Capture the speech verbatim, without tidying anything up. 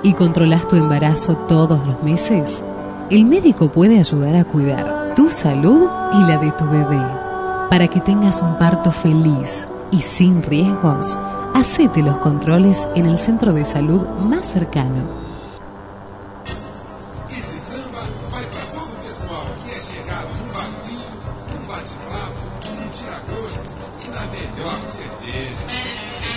y controlas tu embarazo todos los meses, el médico puede ayudar a cuidar tu salud y la de tu bebé. Para que tengas un parto feliz y sin riesgos, hacete los controles en el centro de salud más cercano. Esse samba vai para todo o pessoal que é chegado num barzinho, num bate-papo, num tira-gosto e na melhor cerveja.